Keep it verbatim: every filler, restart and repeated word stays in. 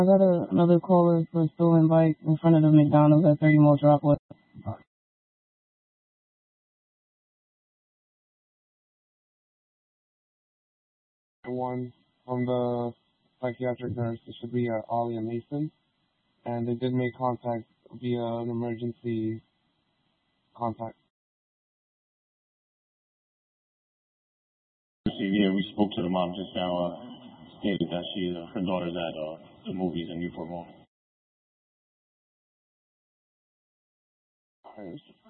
I got a, another caller for a stolen bike in front of the McDonald's at thirty Mall Droplet. One from the psychiatric nurse, it should be uh, Alia Mason, and they did make contact via an emergency contact. Yeah, we spoke to the mom just now, uh, stated that she, uh, her daughter's at uh, the movies in Newport Mall.